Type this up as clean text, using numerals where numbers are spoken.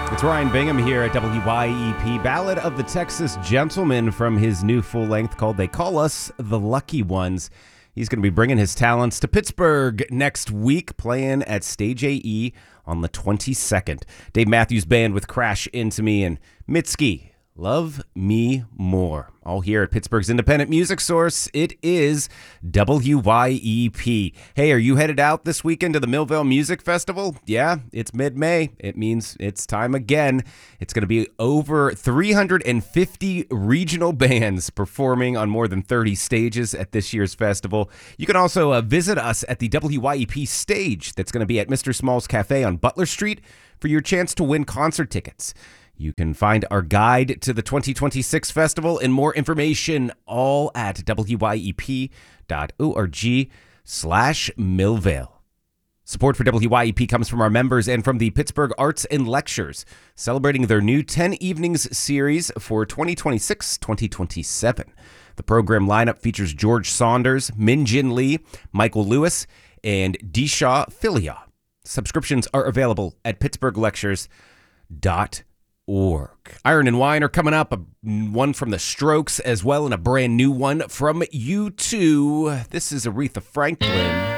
It's Ryan Bingham here at WYEP. Ballad of the Texas Gentleman from his new full length called They Call Us the Lucky Ones. He's going to be bringing his talents to Pittsburgh next week, playing at Stage AE on the 22nd. Dave Matthews Band with Crash Into Me and Mitski, Love Me More. All here at Pittsburgh's independent music source. It is WYEP. Hey, are you headed out this weekend to the Millvale Music Festival? Yeah, it's mid-May. It means it's time again. It's going to be over 350 regional bands performing on more than 30 stages at this year's festival. You can also visit us at the WYEP stage that's going to be at Mr. Small's Cafe on Butler Street for your chance to win concert tickets. You can find our guide to the 2026 festival and more information all at wyep.org/Millvale. Support for WYEP comes from our members and from the Pittsburgh Arts and Lectures, celebrating their new 10 Evenings series for 2026-2027. The program lineup features George Saunders, Min Jin Lee, Michael Lewis, and Disha Philia. Subscriptions are available at pittsburghlectures.org. Iron and Wine are coming up, one from the Strokes as well, and a brand new one from U2. This is Aretha Franklin.